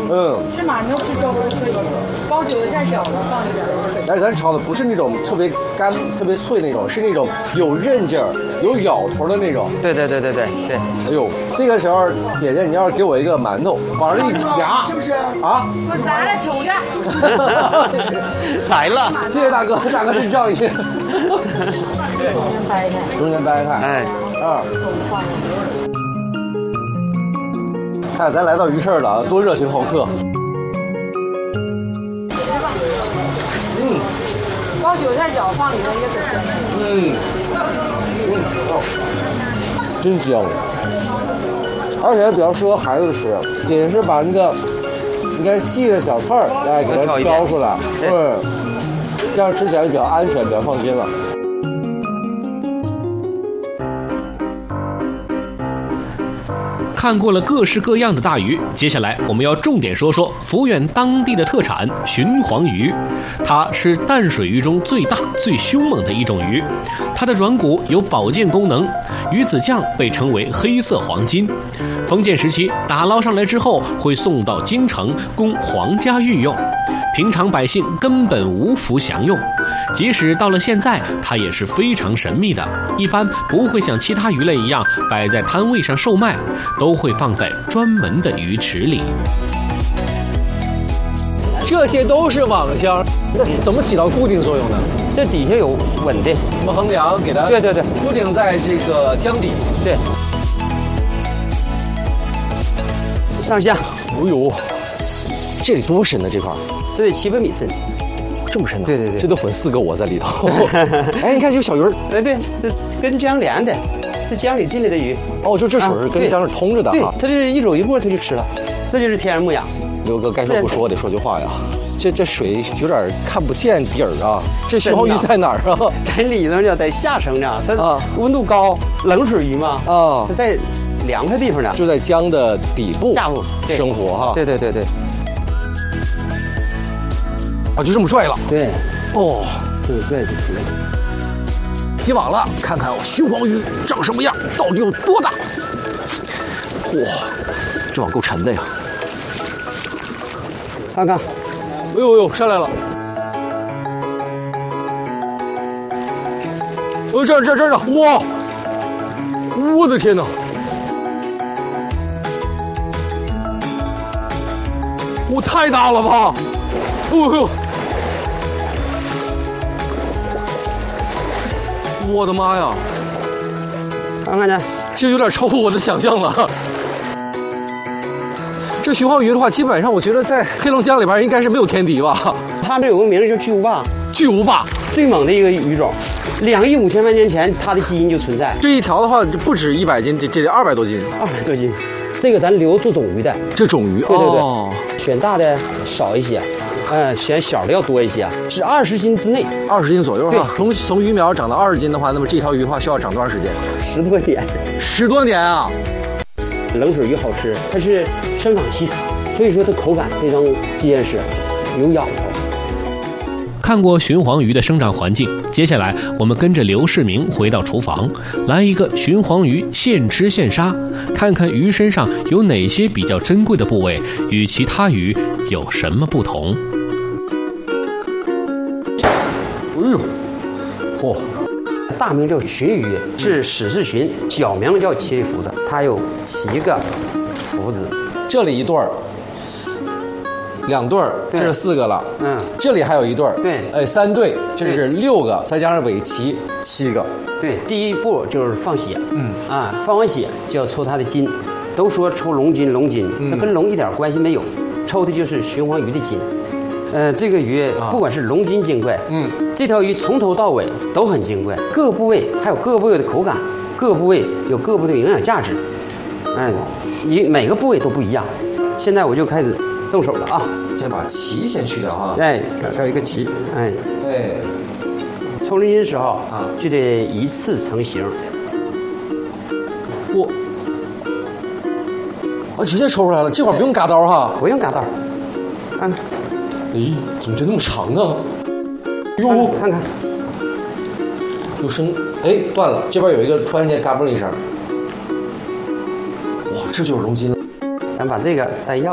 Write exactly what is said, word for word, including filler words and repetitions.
嗯， 吃馒头吃粥都可以，包韭菜馅小的放一点。 但是咱炒的不是那种特别干、特别脆那种，是那种有韧劲儿、有咬头的那种。 对对对对对对。 哎呦，这个时候姐姐，你要是给我一个馒头，往上一夹， 是不是？ 啊， 我来了，瞅着。 来了， 谢谢大哥，大哥真仗义。 中间掰开。 中间掰开。 哎， 啊。看咱来到鱼市了，多热情好客。嗯， 包韭菜饺放里头也可香。 嗯，嗯，哦，真香，而且比较适合孩子吃。姐是把那个你看细的小刺儿，哎，给它挑出来，嗯，这样吃起来比较安全，比较放心了。 看过了各式各样的大鱼，接下来我们要重点说说抚远当地的特产鲟黄鱼。它是淡水鱼中最大、最凶猛的一种鱼，它的软骨有保健功能，鱼子酱被称为黑色黄金。封建时期打捞上来之后，会送到京城供皇家御用，平常百姓根本无福享用。即使到了现在，它也是非常神秘的，一般不会像其他鱼类一样摆在摊位上售卖，都会放在专门的鱼池里。 这些都是网箱，那怎么起到固定作用呢？ 这底下有稳的， 我们横梁给它对对对固定在这个江底。 对。上下， 哎呦，这里多深呢？这块这得七八米深， 这么深呢？ 对对对， 这都混四个我在里头。哎，你看这小鱼儿， 哎对，这跟江连的，这江里进来的鱼。 哦，就这水是跟江是通着的对， 哈。 它这一走一步它就吃了，这就是天然牧养。 刘哥该说不说，我得说句话呀。这这水有点看不见底儿啊，这鲟黄鱼在哪儿啊？ 在里头呢，在下层呢，它温度高，冷水鱼嘛，啊，它在凉快地方呢， 就在江的底部下部生活哈。 对对对对。 啊，就这么拽了。 对。 哦， 这么拽就出来了。 洗网了，看看鲟黄鱼长什么样，到底有多大？哇，这网够沉的呀！ 看看， 哎呦呦，上来了！哦，这儿这儿这儿呢！哇，我的天哪！我太大了吧！哦呦！我的妈呀！ 看看呢， 这有点超乎我的想象了。这鲟黄鱼的话，基本上我觉得在黑龙江里边应该是没有天敌吧。 它这有个名字叫巨无霸， 巨无霸最猛的一个鱼种，两亿五千万年前它的基因就存在。 这一条的话不止一百斤，这这得二百多斤。 二百多斤，这个咱留做种鱼的。 这种鱼， 对对对， 哦、 选大的少一些，呃，选小的要多一些，是二十斤之内， 二十斤左右哈。从从鱼苗长到二十斤的话，那么这条鱼的话需要长多长时间？ 十多年， 十多年啊！ 冷水鱼好吃，它是生长期长，所以说它口感非常结实，有咬头。 看过鲟黄鱼的生长环境，接下来我们跟着刘世明回到厨房，来一个鲟黄鱼现吃现杀，看看鱼身上有哪些比较珍贵的部位，与其他鱼有什么不同。 哎呦，嚯！ 大名叫鲟鱼，是始是鲟，小名叫七里福子，它有七个福子。 这里一对儿，两对儿，这是四个了。嗯，这里还有一对儿。 对， 哎，三对，这是六个，再加上尾鳍，七个。 对，第一步就是放血。嗯啊，放完血就要抽它的筋。都说抽龙筋，龙筋，它跟龙一点关系没有，抽的就是鲟黄鱼的筋。呃，这个鱼不管是龙筋金贵，嗯，这条鱼从头到尾都很金贵，各部位还有各部位的口感，各部位有各部位的营养价值，哎，你每个部位都不一样。现在我就开始动手了啊！ 先把鳍先去掉哈， 哎，搞掉一个鳍，哎， 哎， 抽龙筋的时候啊，就得一次成型。 我，我直接抽出来了，这会儿不用嘎刀哈， 不用嘎刀，看看。 咦，怎么就那么长呢？ 哟，看看， 有声，哎，断了，这边有一个突然间嘎嘣一声，哇，这就是龙筋了。 咱把这个再要